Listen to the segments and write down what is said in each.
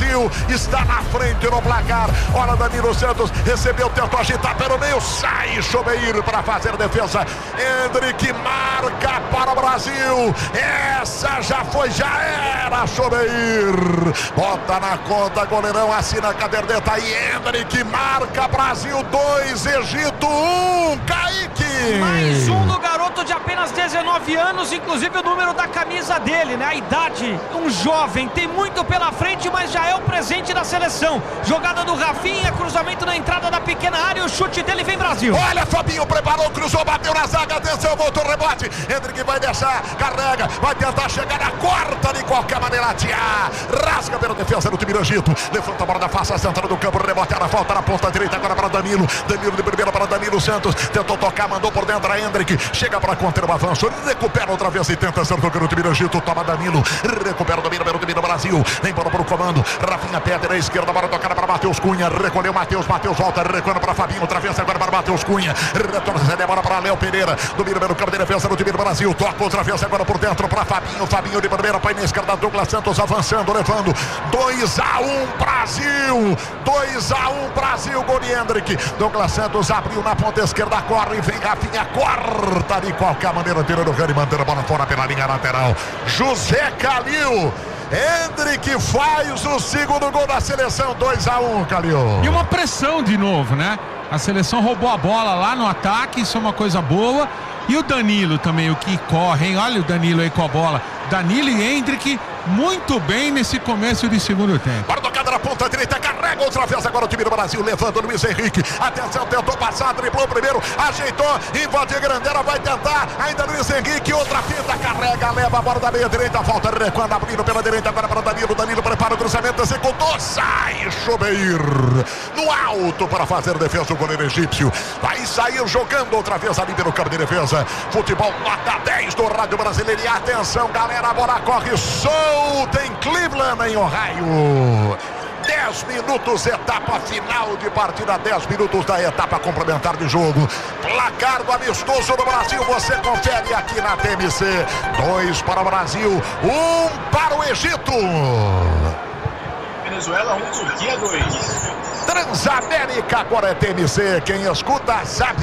Brasil está na frente no placar. Olha, Danilo Santos recebeu, tentou agitar pelo meio, sai Chobeir para fazer defesa. Hendrick marca para o Brasil. Essa já foi, já era. Chobeir bota na conta, goleirão assina a caderneta e Hendrick marca. Brasil 2, Egito 1. Kaique. Mais um do garoto de apenas 19 anos, inclusive o número da camisa dele, né? A idade, um jovem, tem muito pela frente, mas já é o presente da seleção. Jogada do Rafinha, cruzamento na entrada da pequena área, o chute dele vem Brasil. Olha, Fabinho preparou, cruzou, bateu na zaga, atenção, voltou o rebote. Hendrick vai deixar, carrega, vai tentar chegar na quarta de qualquer maneira, Tiá. Rasga pela defesa do time do Egito. Levanta a bola da face, central do campo, rebote, a falta na ponta direita agora para Danilo. Danilo de primeira para Danilo Santos. Tentou tocar, mandou por dentro a Hendrick. Chega para conter o avanço, recupera outra vez e tenta ser tocando o time do Egito. Toma Danilo, recupera o domínio do Brasil. Embora para o comando. Rafinha pede à esquerda, bora tocar para Matheus Cunha. Recolheu Matheus volta, recuando para Fabinho. Outra vez agora para Matheus Cunha. Retorna a bola para Léo Pereira. Domina pelo campo de defesa do time do Brasil. Toca outra vez agora por dentro para Fabinho. Fabinho de primeira, põe na esquerda. Douglas Santos avançando, levando 2-1 Brasil. 2-1 Brasil, gol de Hendrick. Douglas Santos abriu na ponta esquerda, corre, vem Rafinha, corta de qualquer maneira, tirando o Rani, mantendo a bola fora pela linha lateral. José Calil. Hendrick faz o segundo gol da seleção, 2-1, Calil. E uma pressão de novo, né? A seleção roubou a bola lá no ataque, isso é uma coisa boa. E o Danilo também, o que corre, hein? Olha o Danilo aí com a bola. Danilo e Hendrick muito bem nesse começo de segundo tempo. Bora tocada na ponta direita, carrega outra vez agora o time do Brasil, levando o Luiz Henrique. Atenção, tentou passar, driblou primeiro, ajeitou, invadiu Grandeira, vai tentar, ainda Luiz Henrique, outra finta, carrega, leva a bola da meia direita, volta, recuando, abrindo pela direita agora para Danilo. Danilo prepara o cruzamento, executou, sai Chobeir no alto para fazer defesa do goleiro egípcio. Vai sair jogando outra vez ali pelo campo de defesa. Futebol nota 10 do Rádio Brasileiro. E atenção, galera, a bola corre solta em Cleveland, em Ohio. 10 minutos, etapa final de partida, 10 minutos da etapa complementar de jogo. Placar do amistoso do Brasil, você confere aqui na TMC. 2 para o Brasil, 1 para o Egito. Venezuela 1, Turquia 2. Transamérica, agora é TMC, quem escuta sabe.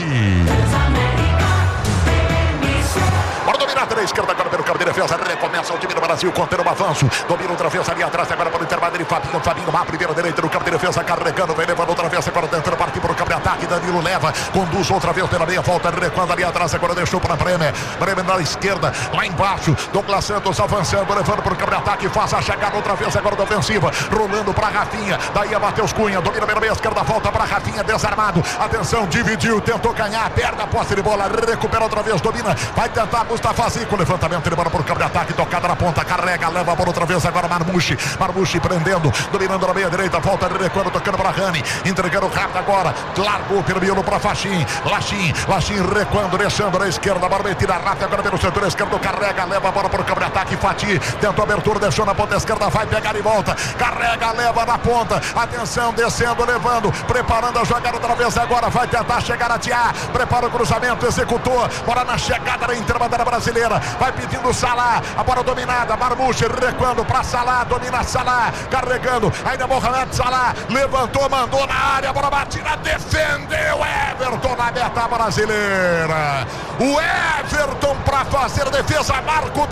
Bora dominar pela esquerda agora pelo campo de defesa. Recomeça o time do Brasil contendo o avanço. Domina outra vez ali atrás agora para o intervalo de Fabinho. Fabinho lá, primeira direita no campo de defesa, carregando, vem levando outra vez agora tentando partir para o campo de ataque. Danilo leva, conduz outra vez pela meia, volta recuando ali atrás agora, deixou para Bremer. Bremer na esquerda, lá embaixo. Douglas Santos avançando, levando para o campo de ataque, faz a chegada outra vez agora da ofensiva, rolando para Rafinha. Daí a Matheus Cunha, domina pela meia esquerda, volta para Rafinha, desarmado. Atenção, dividiu, tentou ganhar, perde a posse de bola, recupera outra vez, domina, vai tentar Mustafa Zico, levantamento de bola para o campo de ataque, tocada na ponta, carrega, leva a bola outra vez agora Marmouche. Marmouche prendendo, dominando na meia direita, volta recuando, tocando para Rani, entregando rápido agora, largou pelo miolo para Lachim, recuando, deixando na esquerda, a bola metida rápida agora pelo setor esquerdo, carrega, leva a bola para o campo de ataque, Fati, tentou abertura, deixou na ponta esquerda, vai pegar e volta, carrega, leva na ponta, atenção, descendo, levando, preparando a jogada outra vez agora, vai tentar chegar a Tiá, prepara o cruzamento, executou, bola na chegada da interbandeira brasileira, vai pedindo Salah, a bola dominada, Marmouche recuando para Salah, domina Salah, carregando, ainda Mohamed Salah, levantou, mandou na área, a bola batida, defendeu Everton na meta brasileira, o Everton para fazer defesa, Marco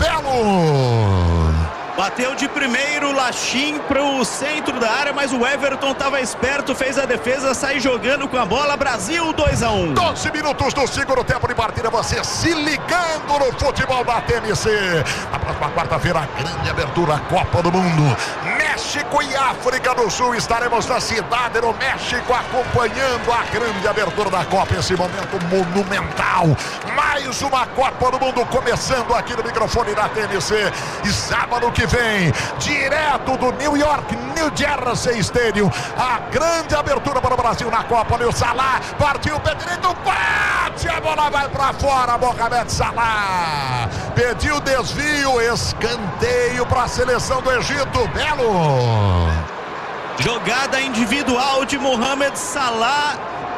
Belo. Bateu de primeiro, Lachim para o centro da área, mas o Everton estava esperto, fez a defesa, sai jogando com a bola. Brasil 2-1. 12 minutos do segundo tempo de partida, você se ligando no futebol da TMC. Na próxima quarta-feira, a grande abertura, Copa do Mundo. México e África do Sul, estaremos na cidade do México acompanhando a grande abertura da Copa, esse momento monumental. Mais uma Copa do Mundo começando aqui no microfone da TMC. E sábado que vem, direto do New York, New Jersey Stadium, a grande abertura para o Brasil na Copa. O Salah partiu, pé direito, bate, a bola vai para fora, Mohamed Salah pediu desvio, escanteio para a seleção do Egito. Belo. Jogada individual de Mohamed Salah,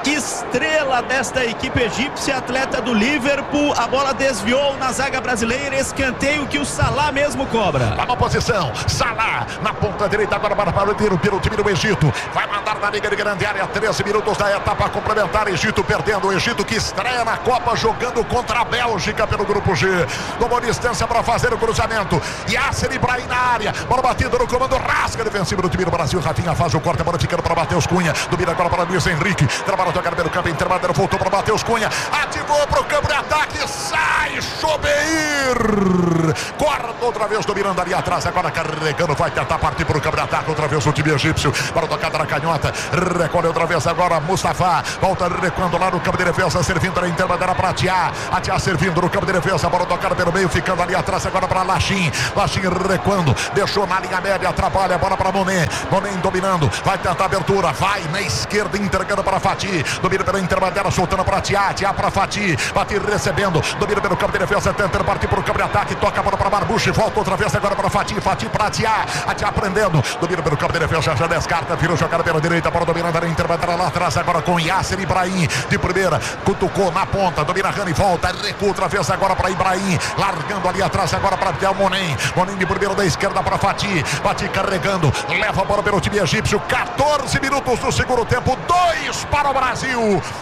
estrela desta equipe egípcia, atleta do Liverpool. A bola desviou na zaga brasileira, escanteio que o Salah mesmo cobra. Tá na posição, Salah na ponta direita, agora para o tiro pelo time do Egito. Vai mandar na liga de grande área, 13 minutos da etapa complementar. Egito perdendo, o Egito que estreia na Copa jogando contra a Bélgica pelo grupo G. Tomou distância para fazer o cruzamento. Yasser Ibrahim na área, bola batida no comando, rasga defensivo do time do Brasil. Rafinha faz o corte, a bola ficando para Matheus Cunha. Domina agora para Luiz Henrique. Trabalha tocar pelo campo intermediário, voltou para Matheus Cunha. Ativou para o campo de ataque, sai Chobeir. Corta outra vez, dominando ali atrás, agora carregando, vai tentar partir para o campo de ataque. Outra vez o time egípcio, para tocada na canhota. Recolhe outra vez agora Mustafa. Volta recuando lá no campo de defesa, servindo na intermediária para Atiá. Atiá servindo no campo de defesa, bola tocada pelo meio, ficando ali atrás agora para Lachim. Lachim recuando, deixou na linha média, trabalha a bola para Monet. Monet dominando, vai tentar abertura, vai na esquerda, entregando para Fati. Domina pela intermediária, soltando para Atiá. Atiá para Fati. Fati recebendo, domina pelo campo de defesa, tentando partir para o campo de ataque, toca a bola para Marbuche, volta outra vez agora para Fati. Fati para Atiá. Atiá prendendo, domina pelo campo de defesa, já descarta, virou jogada pela direita, para dominando na intermediária lá atrás, agora com Yasser Ibrahim de primeira, cutucou na ponta, domina Rani, volta, recua outra vez agora para Ibrahim, largando ali atrás agora para Monem. Monem de primeira da esquerda para Fati. Fati carregando, leva a bola pelo time egípcio. 14 minutos do segundo tempo, 2 para o Brasil,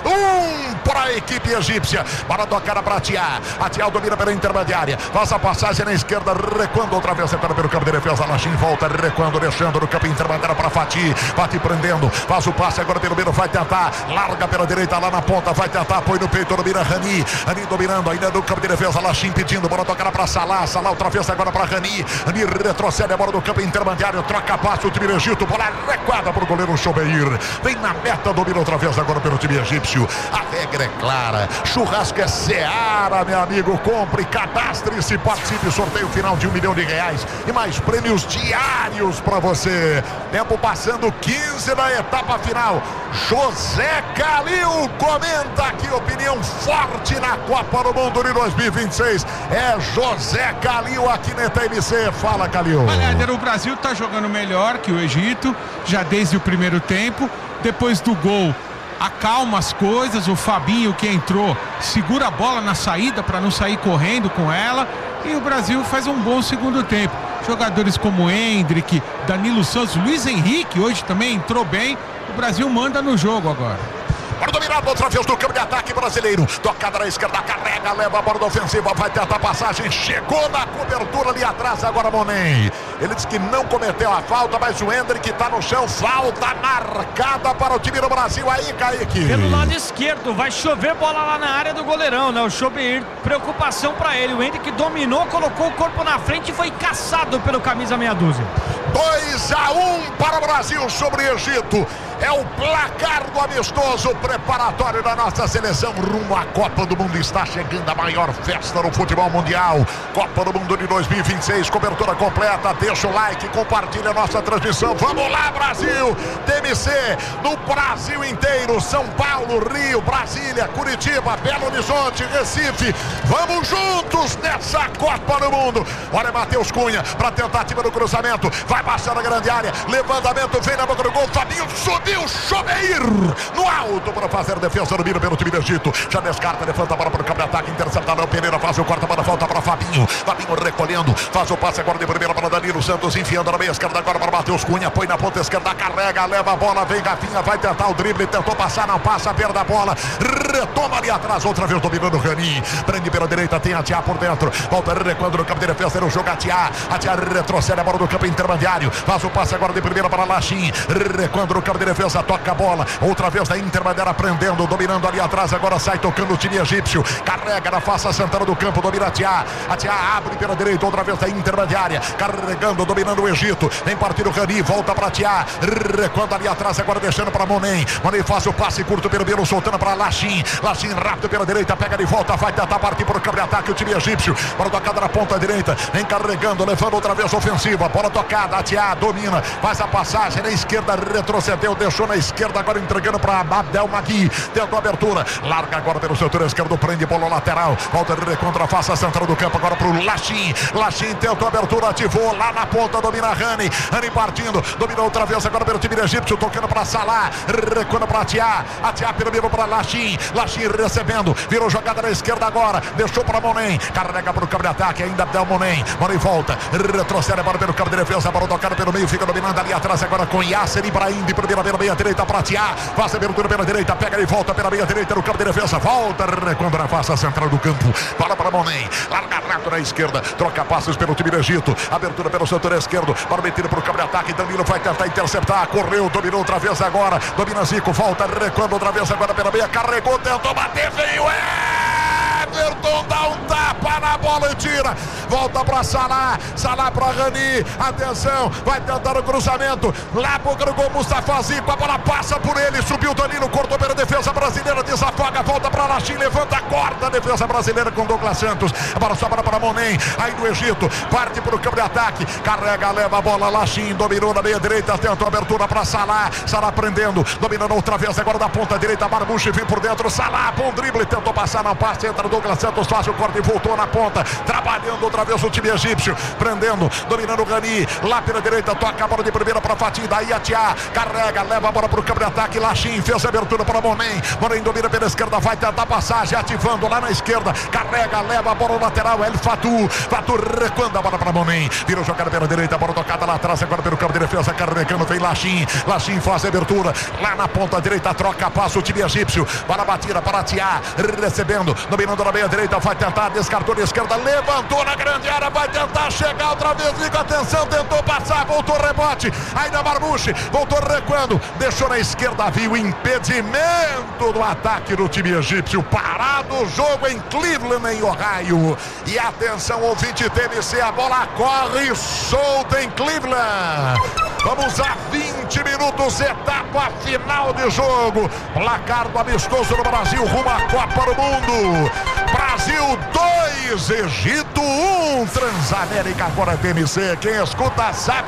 1 para a equipe egípcia. Para tocar para Atiá. Atiá domina pela intermediária, faz a passagem na esquerda, recuando outra vez agora pelo campo de defesa. Lachim volta, recuando, deixando no campo intermediário para Fati. Fati prendendo, faz o passe agora pelo meio, vai tentar, larga pela direita lá na ponta, vai tentar, põe no peito, domina Rani. Rani dominando ainda no campo de defesa. Lachim pedindo, bola tocar para Salah. Salah outra vez agora para Rani. Rani retrocede a bola do campo intermediário, troca passe o time do Egito, bola recuada para o goleiro Chobeir. Vem na meta, domina outra vez agora pelo time egípcio. A regra é clara, churrasco é Seara, meu amigo. Compre, cadastre-se, participe, sorteio final de R$1 milhão e mais prêmios diários para você. Tempo passando, 15 da etapa final. José Calil comenta aqui, opinião forte na Copa do Mundo de 2026. É José Calil aqui na TMC. Fala, Calil. Olha, o Brasil está jogando melhor que o Egito, já desde o primeiro tempo. Depois do gol, acalma as coisas. O Fabinho, que entrou, segura a bola na saída para não sair correndo com ela. E o Brasil faz um bom segundo tempo. Jogadores como Hendrick, Danilo Santos, Luiz Henrique hoje também entrou bem. O Brasil manda no jogo agora. Para dominado outra vez do campo de ataque brasileiro. Tocada na esquerda, carrega, leva a bola da ofensiva, vai tentar a passagem, chegou na cobertura ali atrás agora Monem. Ele disse que não cometeu a falta, mas o Hendrick está no chão, falta marcada para o time do Brasil aí, Kaique. Pelo lado esquerdo, vai chover bola lá na área do goleirão, né? O Chobeir, preocupação para ele. O Hendrick dominou, colocou o corpo na frente e foi caçado pelo camisa meia dúzia. 2-1 para o Brasil sobre o Egito. É o placar do amistoso preparatório da nossa seleção rumo à Copa do Mundo. Está chegando a maior festa no futebol mundial. Copa do Mundo de 2026, cobertura completa. Deixa o like, compartilha a nossa transmissão. Vamos lá, Brasil! TMC no Brasil inteiro. São Paulo, Rio, Brasília, Curitiba, Belo Horizonte, Recife. Vamos juntos nessa Copa do Mundo. Olha Matheus Cunha para tentativa do cruzamento. Vai passar na grande área. Levantamento, vem na boca do gol. Fabinho subiu. Chobeir no alto para fazer defesa, domina pelo time do Egito, já descarta, levanta a bola para o campo de ataque, interceptado, o Pereira faz o corta para volta para Fabinho recolhendo, faz o passe agora de primeira para Danilo Santos, enfiando na meia esquerda agora para Matheus Cunha, põe na ponta esquerda, carrega, leva a bola, vem Rafinha, vai tentar o drible, tentou passar, não passa, perde a bola, retoma ali atrás, outra vez dominando o Rani, prende pela direita, tem Atiá por dentro, volta recuando no campo de defesa, ele joga Atiá retrocede a bola do campo intermediário, faz o passe agora de primeira para Lachim, recuando no campo de defesa, toca a bola, outra vez da intermediária prendendo, dominando ali atrás, agora sai tocando o time egípcio, carrega na face central do campo, domina Atiá abre pela direita, outra vez da intermediária, carregando, dominando o Egito, vem partir o Rani, volta para Atiá, recuando ali atrás, agora deixando para Monem faz o passe curto pelo meio, soltando para Lachim rápido pela direita, pega de volta, vai tentar partir para o campo de ataque, o time egípcio, bola tocada na ponta direita, vem carregando, levando outra vez ofensiva, bola tocada, Atiá domina, faz a passagem na esquerda, retrocedeu, deixou na esquerda, agora entregando para Abdel Magui, tentou abertura, larga agora pelo setor esquerdo, prende bola lateral, volta de contra a face central do campo, agora para o Lachin tentou abertura, ativou lá na ponta, domina Rani partindo, dominou outra vez agora pelo time egípcio, tocando para Salah, recuando para Atiá pelo para Lachin recebendo, virou jogada na esquerda agora, deixou para Monem, carrega para o campo de ataque, ainda Abdel Monem volta, retrocede agora pelo campo de defesa, bola tocada pelo meio, fica dominando ali atrás agora com Yasser Ibrahim, de primeira pela meia direita para Atiá, faz a abertura pela direita, pega e volta pela meia direita no campo de defesa, volta, recuando na face central do campo, bola para Monem, larga rato na esquerda, troca passos pelo time do Egito, abertura pelo setor esquerdo, para meter para o campo de ataque, Danilo vai tentar interceptar, correu, dominou outra vez agora, domina Zico, volta, recuando outra vez agora pela meia, carregou, tentou bater, veio Everton, dá um tapa na bola e tira, volta para Salah para Rani, atenção, vai tentar o cruzamento, lá boca do gol, Mustafa Zico, a bola passa por ele, subiu Danilo, cortou pela defesa brasileira, desafoga, volta para Lachin, levanta a corda, a defesa brasileira com Douglas Santos, a bola sobra para Monem, aí do Egito, parte para o campo de ataque, carrega, leva a bola, Lachin, dominou na meia direita, tentou a abertura para Salah prendendo, dominando outra vez agora da ponta direita, Marmouche vem por dentro, Salah, bom drible, tentou passar, não passa, entra Douglas Santos, faz o corte e voltou na ponta, trabalhando outra vez o time egípcio, prendendo, dominando o Rani, lá pela direita, toca a bola de primeira para Fatih, daí Atiá, carrega, leva a bola para o campo de ataque, Lachin fez a abertura para Monem domina pela esquerda, vai tentar passagem, ativando lá na esquerda, carrega, leva a bola lateral, El Fatou recuando a bola para Monem, virou jogada pela direita, a bola tocada lá atrás, agora pelo campo de defesa, carregando, vem Lachin faz a abertura, lá na ponta direita, troca, passa o time egípcio, bola batida para Atiá, recebendo, dominando na meia direita, vai tentar, descartou de esquerda, levantou na grande área, vai tentar chegar outra vez, liga, atenção, tentou passar, voltou rebote, ainda Marmouche, voltou recuando, deixou na esquerda, viu impedimento do ataque do time egípcio, parado o jogo em Cleveland, em Ohio, e atenção, ouvinte TMC, a bola corre solta em Cleveland, vamos a 20 minutos, etapa final de jogo, placar do amistoso no Brasil, rumo à Copa do Mundo, Brasil 2, Egito 1, Transamérica agora TMC, quem escuta sabe.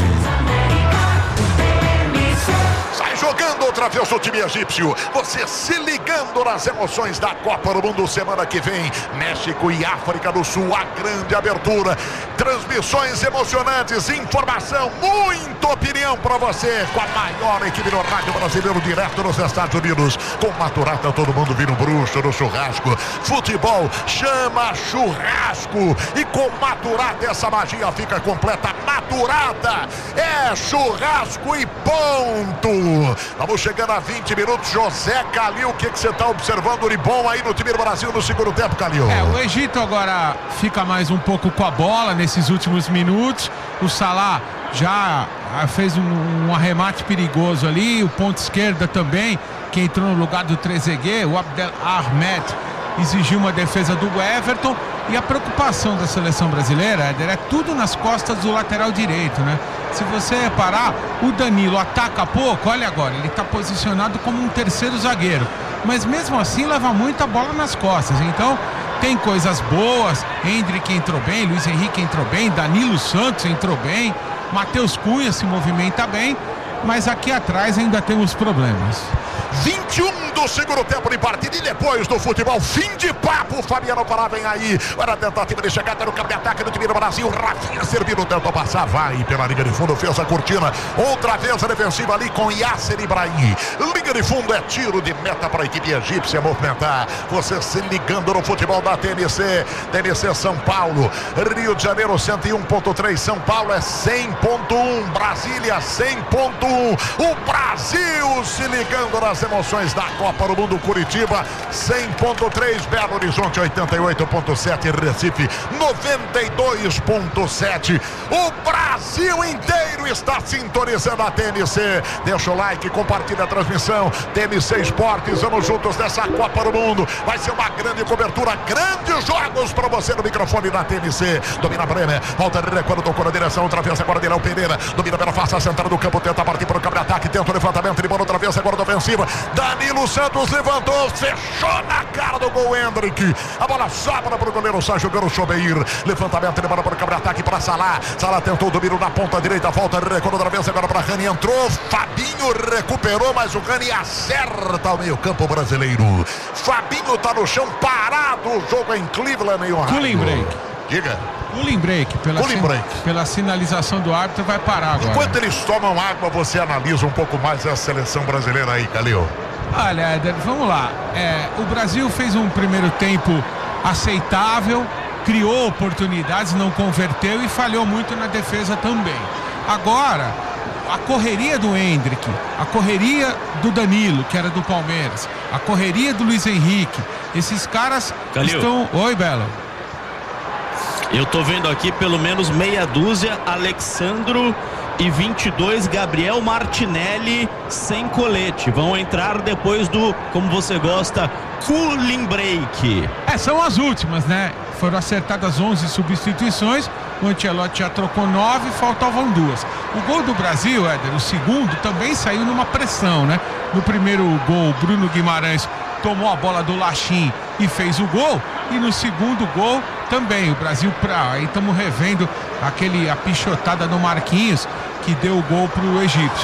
Sai jogando outra vez o time egípcio, você se ligando nas emoções da Copa do Mundo semana que vem, México e África do Sul, a grande abertura, transmissões emocionantes, informação, muita opinião para você, com a maior equipe do rádio brasileiro direto nos Estados Unidos, com Maturata todo mundo vira um bruxo no churrasco, futebol chama churrasco, e com Maturata essa magia fica completa, Maturata é churrasco e ponto. Vamos chegando a 20 minutos, José Calil, o que você está observando de bom aí no time do Brasil no segundo tempo, Calil? O Egito agora fica mais um pouco com a bola nesses últimos minutos, o Salah já fez um arremate perigoso ali, o ponto esquerda também, que entrou no lugar do Trezeguet, o Abdel Ahmed exigiu uma defesa do Everton, e a preocupação da seleção brasileira, Éder, é tudo nas costas do lateral direito, né? Se você reparar, o Danilo ataca pouco, olha agora, ele está posicionado como um terceiro zagueiro, mas mesmo assim leva muita bola nas costas, então tem coisas boas, Hendrick entrou bem, Luiz Henrique entrou bem, Danilo Santos entrou bem, Matheus Cunha se movimenta bem, mas aqui atrás ainda temos problemas. 21 do segundo tempo de partida, e depois do futebol, fim de papo, Fabiano Pará vem aí, para a tentativa de chegada no campo de ataque do time do Brasil, Rafinha servindo, tentou passar, vai pela linha de fundo, fez a cortina, outra vez a defensiva ali com Yasser Ibrahim, linha de fundo, é tiro de meta para a equipe egípcia movimentar, você se ligando no futebol da TMC São Paulo, Rio de Janeiro 101.3, São Paulo é 100.1, Brasília 100.1, o Brasil se ligando nas emoções da Copa do Mundo, Curitiba 100.3, Belo Horizonte 88.7, Recife 92.7, o Brasil inteiro está sintonizando a TMC, deixa o like, compartilha a transmissão, TMC Esportes, vamos juntos nessa Copa do Mundo, vai ser uma grande cobertura, grandes jogos para você no microfone da TMC, domina Bremer, volta de recuo, tocou na direção, outra vez agora Dirão Pereira, domina pela face central do campo, tenta partir para o campo de ataque, tenta o levantamento de bola outra vez, agora da ofensiva, Danilo Santos levantou, fechou na cara do gol, Hendrick. A bola sobra para o goleiro, sai jogando o Chobeir. Levantamento, ele para o contra-ataque para Salah. Salah tentou o domínio na ponta direita, volta, recuo outra vez agora para Rani, entrou. Fabinho recuperou, mas o Rani acerta o meio-campo brasileiro. Fabinho tá no chão, parado. O jogo é em Cleveland, meio rápido. Cooling break. Diga. Cooling break. Pela sinalização do árbitro, vai parar agora. Enquanto eles tomam água, você analisa um pouco mais a seleção brasileira aí, Calil. Olha, Éder, vamos lá. O Brasil fez um primeiro tempo aceitável, criou oportunidades, não converteu e falhou muito na defesa também. Agora, a correria do Hendrick, a correria do Danilo, que era do Palmeiras, a correria do Luiz Henrique, esses caras estão... Oi, Belo. Eu tô vendo aqui pelo menos meia dúzia, Alexandro e 22, Gabriel Martinelli sem colete. Vão entrar depois do, como você gosta, cooling break. São as últimas, né? Foram acertadas 11 substituições, o Ancelotti já trocou 9, faltavam 2. O gol do Brasil, Éder, o segundo, também saiu numa pressão, né? No primeiro gol, Bruno Guimarães tomou a bola do Lachim e fez o gol, e no segundo gol também o Brasil, aí estamos revendo a pichotada do Marquinhos que deu o gol pro egípcio.